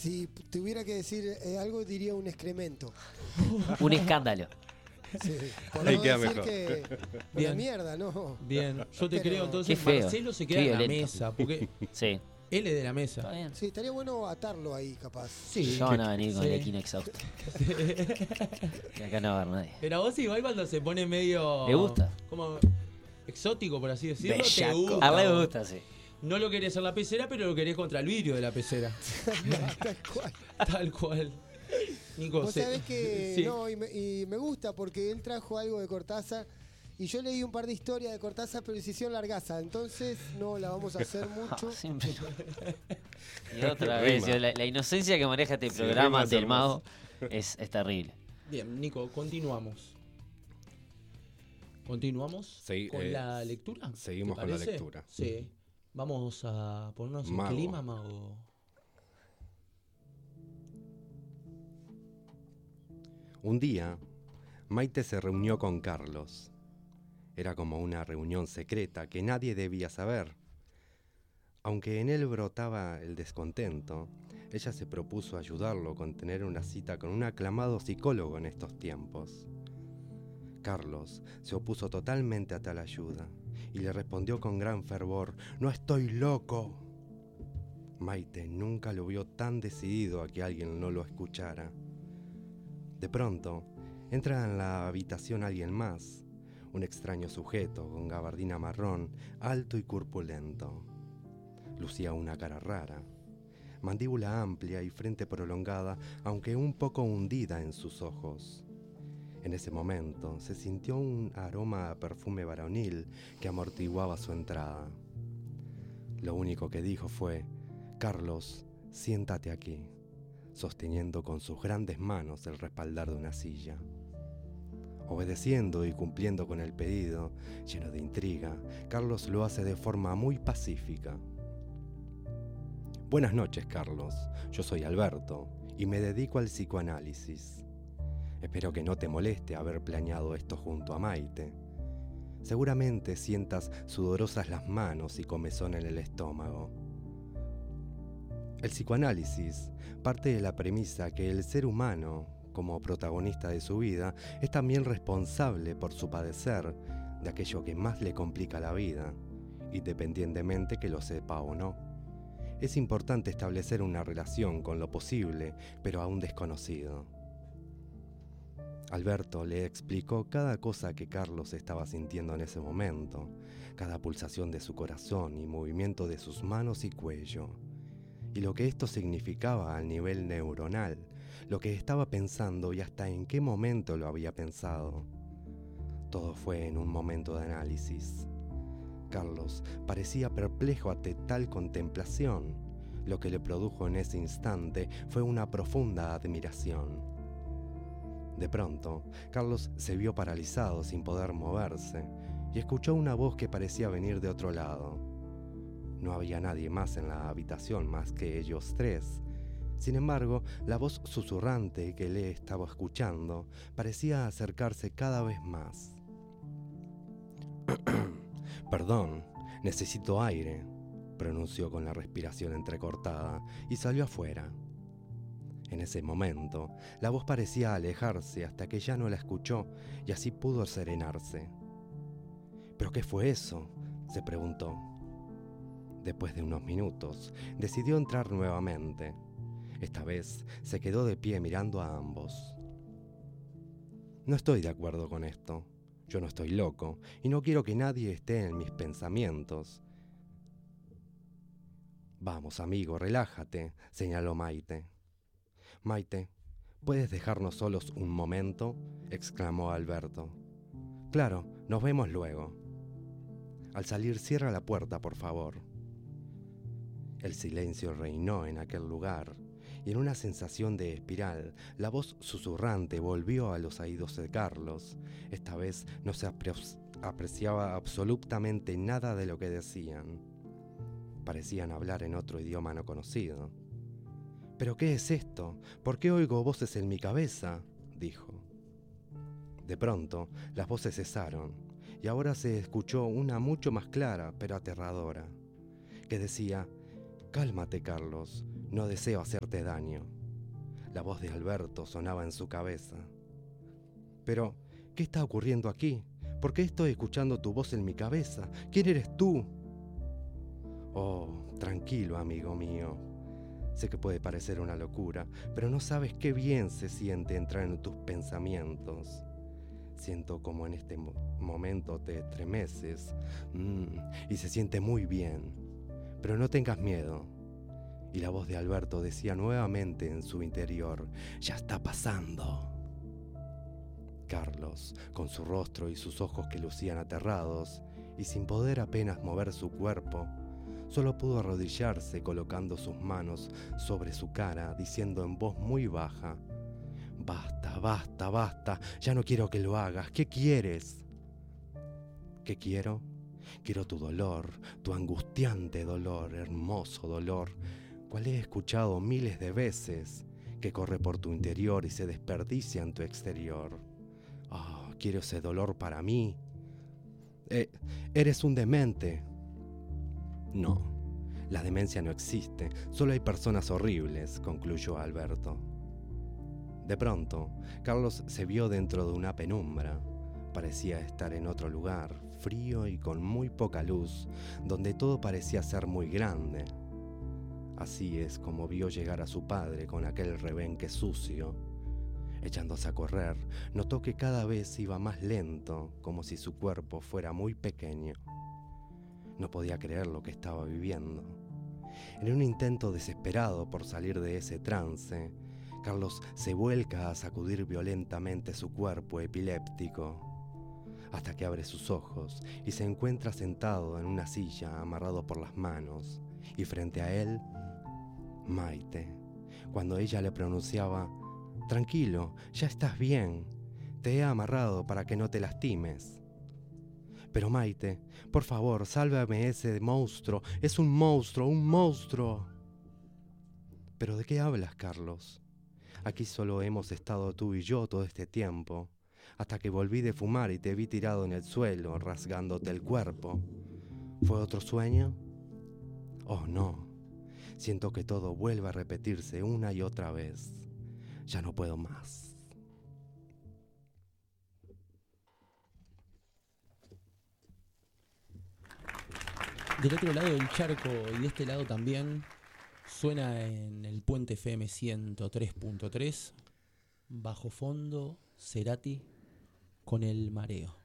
Si tuviera que decir algo, diría un excremento. Un escándalo. Sí, por Ahí no queda decir mejor. que una Bien. mierda, ¿no? Bien, yo te Pero- creo. Entonces, Qué feo, Marcelo se qué queda en la violento. mesa, porque Sí, él es de la está mesa. bien. Sí, estaría bueno atarlo ahí, capaz. Sí. Ya van a venir con Sí. el equino exhausto. Que acá no va a haber nadie. Pero a vos igual cuando se pone medio... ¿Le gusta? Como exótico, por así decirlo, te Bellaco. gusta. A él le vos. gusta, sí. No lo querés en la pecera, pero lo querés contra el vidrio de la pecera. Tal cual. Tal cual. Nico, Vos sabés que sí. no, y me gusta porque él trajo algo de Cortázar y yo leí un par de historias de Cortázar, pero se hicieron largaza, entonces no la vamos a hacer mucho. Ah, siempre. Y otra Rima. vez, la inocencia que maneja este Sí, programa rimas del hermosas. mago es terrible. Bien, Nico, continuamos. ¿Continuamos Sí, con la lectura? seguimos ¿Te con la parece? lectura. Sí. Vamos a ponernos en Mago. clima, mago. Un día, Maite se reunió con Carlos. Era como una reunión secreta que nadie debía saber. Aunque en él brotaba el descontento, ella se propuso ayudarlo con tener una cita con un aclamado psicólogo en estos tiempos. Carlos se opuso totalmente a tal ayuda y le respondió con gran fervor: «No estoy loco». Maite nunca lo vio tan decidido a que alguien no lo escuchara. De pronto, entra en la habitación alguien más, un extraño sujeto con gabardina marrón, alto y corpulento. Lucía una cara rara, mandíbula amplia y frente prolongada, aunque un poco hundida en sus ojos. En ese momento se sintió un aroma a perfume varonil que amortiguaba su entrada. Lo único que dijo fue: «Carlos, siéntate aquí», sosteniendo con sus grandes manos el respaldar de una silla. Obedeciendo y cumpliendo con el pedido, lleno de intriga, Carlos lo hace de forma muy pacífica. «Buenas noches, Carlos. Yo soy Alberto y me dedico al psicoanálisis. Espero que no te moleste haber planeado esto junto a Maite. Seguramente sientas sudorosas las manos y comezón en el estómago». El psicoanálisis parte de la premisa que el ser humano, como protagonista de su vida, es también responsable por su padecer de aquello que más le complica la vida, independientemente que lo sepa o no. Es importante establecer una relación con lo posible, pero aún desconocido. Alberto le explicó cada cosa que Carlos estaba sintiendo en ese momento, cada pulsación de su corazón y movimiento de sus manos y cuello, y lo que esto significaba al nivel neuronal, lo que estaba pensando y hasta en qué momento lo había pensado. Todo fue en un momento de análisis. Carlos parecía perplejo ante tal contemplación. Lo que le produjo en ese instante fue una profunda admiración. De pronto, Carlos se vio paralizado sin poder moverse y escuchó una voz que parecía venir de otro lado. No había nadie más en la habitación más que ellos tres. Sin embargo, la voz susurrante que le estaba escuchando parecía acercarse cada vez más. «Perdón, necesito aire», pronunció con la respiración entrecortada y salió afuera. En ese momento, la voz parecía alejarse hasta que ya no la escuchó y así pudo serenarse. «¿Pero qué fue eso?», se preguntó. Después de unos minutos, decidió entrar nuevamente. Esta vez se quedó de pie mirando a ambos. «No estoy de acuerdo con esto. Yo no estoy loco y no quiero que nadie esté en mis pensamientos». «Vamos, amigo, relájate», señaló Maite. «Maite, ¿puedes dejarnos solos un momento?», exclamó Alberto. «Claro, nos vemos luego. Al salir, cierra la puerta, por favor». El silencio reinó en aquel lugar, y en una sensación de espiral, la voz susurrante volvió a los oídos de Carlos. Esta vez no se apreciaba absolutamente nada de lo que decían. Parecían hablar en otro idioma no conocido. «¿Pero qué es esto? ¿Por qué oigo voces en mi cabeza?», dijo. De pronto, las voces cesaron, y ahora se escuchó una mucho más clara, pero aterradora, que decía: Cálmate, Carlos, no deseo hacerte daño. La voz de Alberto sonaba en su cabeza. Pero, ¿qué está ocurriendo aquí? ¿Por qué estoy escuchando tu voz en mi cabeza? ¿Quién eres tú? Oh, tranquilo, amigo mío. Sé que puede parecer una locura, pero no sabes qué bien se siente entrar en tus pensamientos. Siento como en este momento te estremeces y se siente muy bien. Pero no tengas miedo. Y la voz de Alberto decía nuevamente en su interior: ya está pasando. Carlos, con su rostro y sus ojos que lucían aterrados, y sin poder apenas mover su cuerpo, solo pudo arrodillarse colocando sus manos sobre su cara, diciendo en voz muy baja: basta, basta, basta, ya no quiero que lo hagas. ¿Qué quieres? ¿Qué quiero? Quiero tu dolor, tu angustiante dolor, hermoso dolor, cual he escuchado miles de veces, que corre por tu interior y se desperdicia en tu exterior. Oh, quiero ese dolor para mí. Eres un demente. No, la demencia no existe, solo hay personas horribles, concluyó Alberto. De pronto, Carlos se vio dentro de una penumbra. Parecía estar en otro lugar, frío y con muy poca luz, donde todo parecía ser muy grande. Así es como vio llegar a su padre con aquel rebenque sucio. Echándose a correr, notó que cada vez iba más lento, como si su cuerpo fuera muy pequeño. No podía creer lo que estaba viviendo. En un intento desesperado por salir de ese trance, Carlos se vuelca a sacudir violentamente su cuerpo epiléptico, hasta que abre sus ojos y se encuentra sentado en una silla amarrado por las manos, y frente a él, Maite. Cuando ella le pronunciaba: tranquilo, ya estás bien, te he amarrado para que no te lastimes. Pero Maite, por favor, sálvame ese monstruo, es un monstruo, un monstruo. ¿Pero de qué hablas, Carlos? Aquí solo hemos estado tú y yo todo este tiempo, hasta que volví de fumar y te vi tirado en el suelo, rasgándote el cuerpo. ¿Fue otro sueño? Oh, no. Siento que todo vuelve a repetirse una y otra vez. Ya no puedo más. Del otro lado del charco y de este lado también suena en el Puente FM 103.3, bajo fondo, Cerati con El Mareo.